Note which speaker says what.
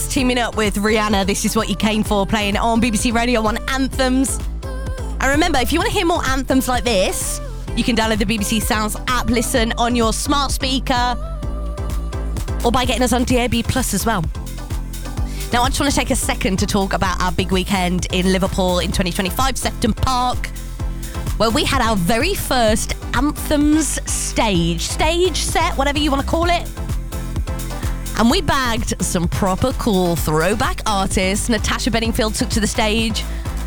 Speaker 1: Ross teaming up with Rihanna. This is what you came for, playing on BBC Radio 1 Anthems. And remember, if you want to hear more anthems like this, you can download the BBC Sounds app, listen on your smart speaker, or by getting us on DAB Plus as well. Now, I just want to take a second to talk about our big weekend in Liverpool in 2025, Sefton Park, where we had our very first Anthems stage set, whatever you want to call it. And we bagged some proper cool throwback artists. Natasha Bedingfield took to the stage